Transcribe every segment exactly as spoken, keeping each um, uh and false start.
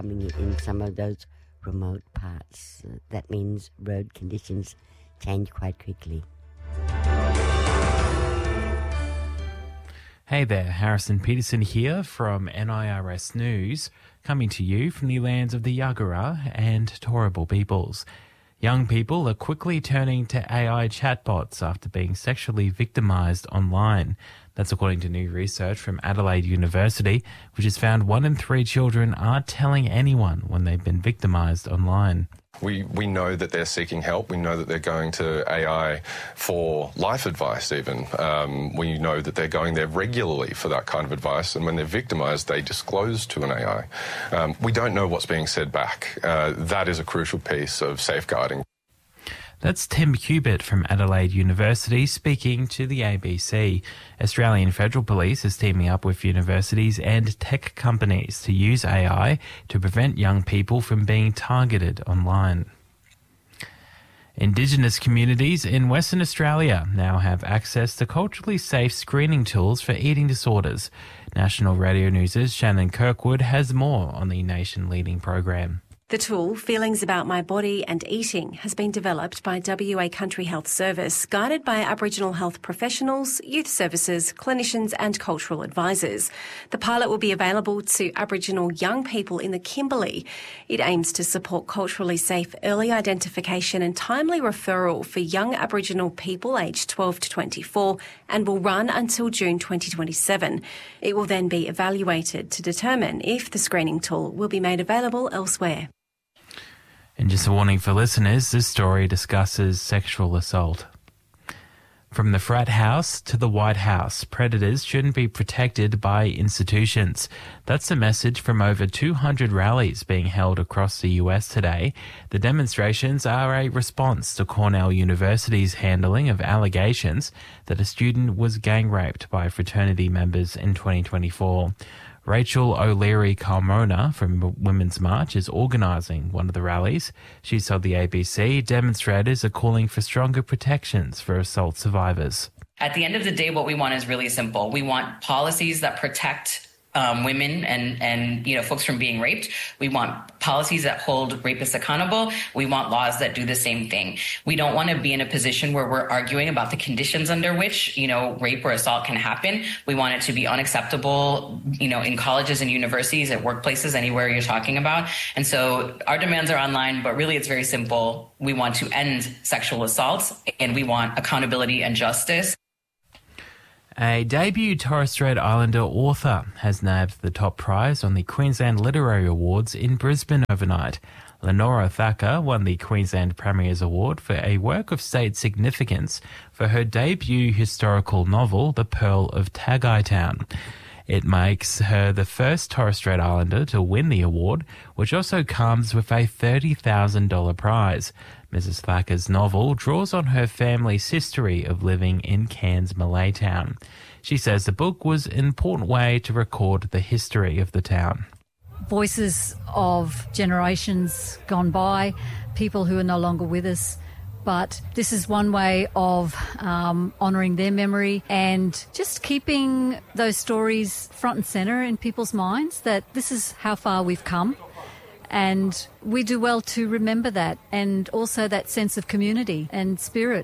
coming in some of those remote parts. Uh, that means road conditions change quite quickly. Hey there, Harrison Peterson here from N I R S News, coming to you from the lands of the Yagara and Turrbal peoples. Young people are quickly turning to A I chatbots after being sexually victimised online. That's according to new research from Adelaide University, which has found one in three children aren't telling anyone when they've been victimised online. We we know that they're seeking help. We know that they're going to A I for life advice even. Um, we know that they're going there regularly for that kind of advice, and when they're victimised, they disclose to an A I. Um, we don't know what's being said back. Uh, that is a crucial piece of safeguarding. That's Tim Cubitt from Adelaide University speaking to the A B C. Australian Federal Police is teaming up with universities and tech companies to use A I to prevent young people from being targeted online. Indigenous communities in Western Australia now have access to culturally safe screening tools for eating disorders. National Radio News' Shannon Kirkwood has more on the nation-leading program. The tool, Feelings About My Body and Eating, has been developed by W A Country Health Service, guided by Aboriginal health professionals, youth services, clinicians and cultural advisors. The pilot will be available to Aboriginal young people in the Kimberley. It aims to support culturally safe early identification and timely referral for young Aboriginal people aged twelve to twenty-four and will run until June twenty twenty-seven. It will then be evaluated to determine if the screening tool will be made available elsewhere. And just a warning for listeners, this story discusses sexual assault. From the frat house to the White House, predators shouldn't be protected by institutions. That's the message from over two hundred rallies being held across the U S today. The demonstrations are a response to Cornell University's handling of allegations that a student was gang raped by fraternity members in twenty twenty-four. Rachel O'Leary-Carmona from Women's March is organising one of the rallies. She told the A B C demonstrators are calling for stronger protections for assault survivors. At the end of the day, what we want is really simple. We want policies that protect um, women and, and, you know, folks from being raped. We want policies that hold rapists accountable. We want laws that do the same thing. We don't want to be in a position where we're arguing about the conditions under which, you know, rape or assault can happen. We want it to be unacceptable, you know, in colleges and universities, at workplaces, anywhere you're talking about. And so our demands are online, but really it's very simple. We want to end sexual assaults and we want accountability and justice. A debut Torres Strait Islander author has nabbed the top prize on the Queensland Literary Awards in Brisbane overnight. Lenora Thacker won the Queensland Premier's Award for a work of state significance for her debut historical novel, The Pearl of Tagai Town. It makes her the first Torres Strait Islander to win the award, which also comes with a thirty thousand dollars prize. Missus Thacker's novel draws on her family's history of living in Cairns Malay Town. She says the book was an important way to record the history of the town. Voices of generations gone by, people who are no longer with us, but this is one way of um, honouring their memory and just keeping those stories front and centre in people's minds, that this is how far we've come. And we do well to remember that, and also that sense of community and spirit.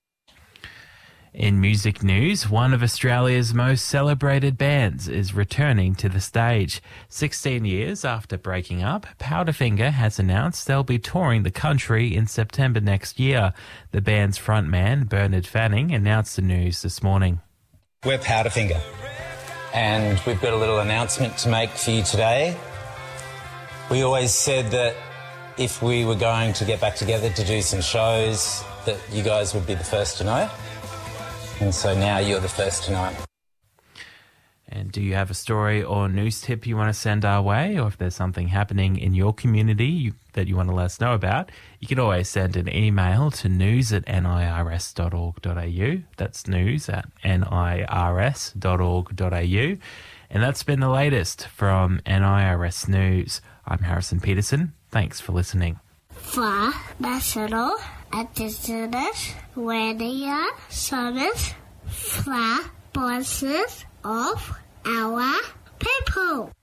In music news, one of Australia's most celebrated bands is returning to the stage. sixteen years after breaking up, Powderfinger has announced they'll be touring the country in September next year. The band's frontman, Bernard Fanning, announced the news this morning. We're Powderfinger, and we've got a little announcement to make for you today. We always said that if we were going to get back together to do some shows, that you guys would be the first to know. And so now you're the first to know. And do you have a story or news tip you want to send our way, or if there's something happening in your community you, that you want to let us know about, you can always send an email to news at nirs dot org dot au. That's news at nirs dot org dot au. And that's been the latest from N I R S News. I'm Harrison Peterson. Thanks for listening. For National Indigenous Radio Service, for voices of our people.